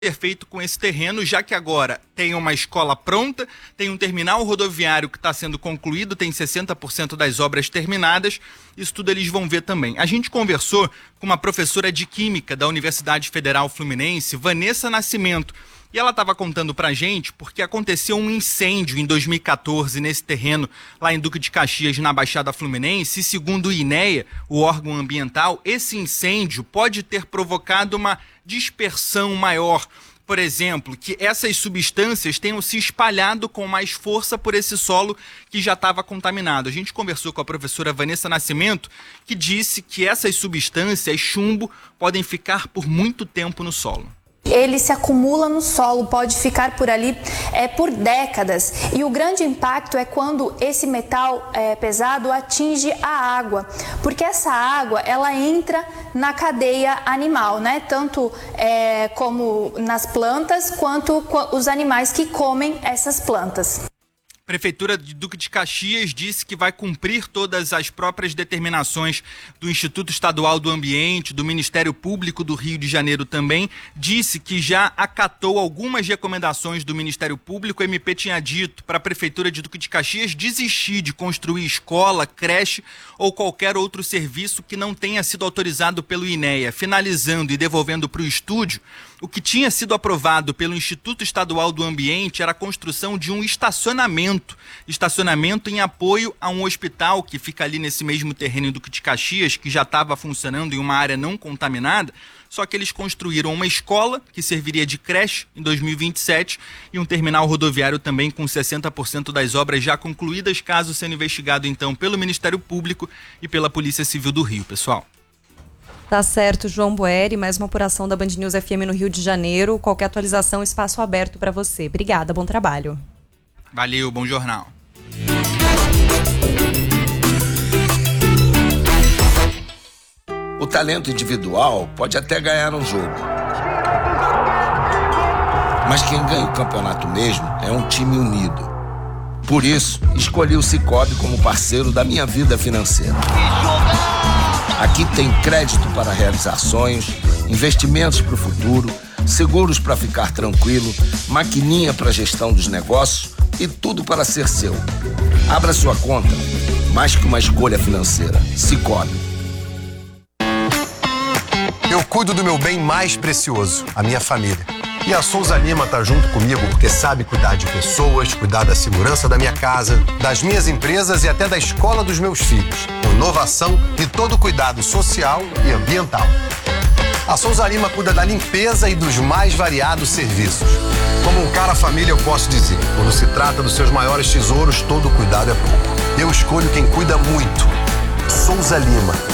ser feito com esse terreno, já que agora tem uma escola pronta, tem um terminal rodoviário que está sendo concluído, tem 60% das obras terminadas, isso tudo eles vão ver também. A gente conversou com uma professora de Química da Universidade Federal Fluminense, Vanessa Nascimento, e ela estava contando pra gente porque aconteceu um incêndio em 2014 nesse terreno lá em Duque de Caxias, na Baixada Fluminense, e segundo o INEA, o órgão ambiental, esse incêndio pode ter provocado uma dispersão maior. Por exemplo, que essas substâncias tenham se espalhado com mais força por esse solo que já estava contaminado. A gente conversou com a professora Vanessa Nascimento, que disse que essas substâncias, chumbo, podem ficar por muito tempo no solo. Ele se acumula no solo, pode ficar por ali por décadas. E o grande impacto é quando esse metal pesado atinge a água, porque essa água ela entra na cadeia animal, né? Tanto como nas plantas quanto os animais que comem essas plantas. A Prefeitura de Duque de Caxias disse que vai cumprir todas as próprias determinações do Instituto Estadual do Ambiente, do Ministério Público do Rio de Janeiro também. Disse que já acatou algumas recomendações do Ministério Público. O MP tinha dito para a Prefeitura de Duque de Caxias desistir de construir escola, creche ou qualquer outro serviço que não tenha sido autorizado pelo INEA, finalizando e devolvendo para o estúdio. O que tinha sido aprovado pelo Instituto Estadual do Ambiente era a construção de um estacionamento em apoio a um hospital que fica ali nesse mesmo terreno em Duque de Caxias, que já estava funcionando em uma área não contaminada, só que eles construíram uma escola que serviria de creche em 2027 e um terminal rodoviário também com 60% das obras já concluídas, caso sendo investigado então pelo Ministério Público e pela Polícia Civil do Rio, pessoal. Tá certo, João Boeri, mais uma apuração da Band News FM no Rio de Janeiro. Qualquer atualização, espaço aberto para você. Obrigada, bom trabalho. Valeu, bom jornal. O talento individual pode até ganhar um jogo. Mas quem ganha o campeonato mesmo é um time unido. Por isso, escolhi o Sicoob como parceiro da minha vida financeira. Aqui tem crédito para realizar sonhos, investimentos para o futuro, seguros para ficar tranquilo, maquininha para gestão dos negócios e tudo para ser seu. Abra sua conta, mais que uma escolha financeira. Sicoob. Eu cuido do meu bem mais precioso, a minha família. E a Souza Lima tá junto comigo porque sabe cuidar de pessoas, cuidar da segurança da minha casa, das minhas empresas e até da escola dos meus filhos. Inovação e todo cuidado social e ambiental. A Souza Lima cuida da limpeza e dos mais variados serviços. Como um cara família, eu posso dizer, quando se trata dos seus maiores tesouros, todo cuidado é pouco. Eu escolho quem cuida muito. Souza Lima.